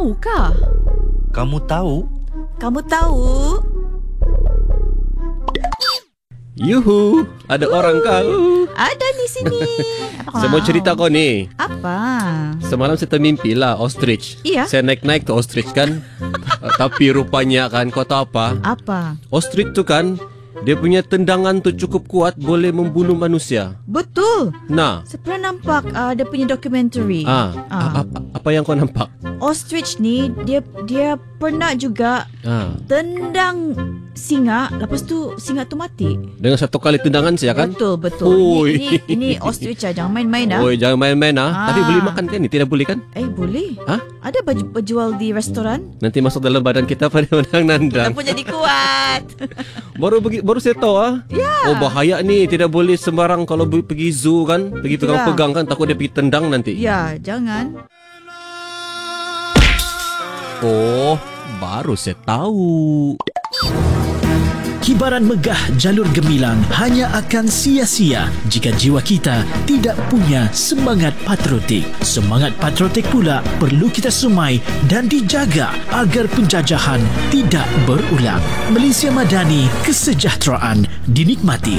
Mahukah? Kamu tahu? Kamu tahu? Yuhu, ada orang kau. Ada di sini. Saya mau cerita kau ni. Apa? Semalam saya termimpi lah ostrich. Iya. Saya naik-naik tu ostrich kan. Tapi rupanya kan, kau tahu apa? Apa? Ostrich tu kan, dia punya tendangan tu cukup kuat, boleh membunuh manusia. Betul. Nah, Saya pernah nampak dia punya dokumentari. apa yang kau nampak? Ostrich ni dia pernah juga tendang singa, lepas tu singa tu mati. Dengan satu kali tendangan saja kan? Betul. Oi. Ini ostrich jangan main-main Oi, jangan main-main Tapi boleh makan kan ni? Tidak boleh kan? Boleh. Ha? Ada berjual di restoran. Nanti masuk dalam badan kita pada menang-nandang. Kita pun jadi kuat. Baru saya tahu Oh bahaya ni, tidak boleh sembarang kalau pergi zoo kan, pergi Itulah. pegang-pegang kan, takut dia pergi tendang nanti. Ya, jangan. Oh, baru saya tahu. Kibaran megah jalur gemilang hanya akan sia-sia jika jiwa kita tidak punya semangat patriotik. Semangat patriotik pula perlu kita sumai dan dijaga agar penjajahan tidak berulang. Malaysia Madani, kesejahteraan dinikmati.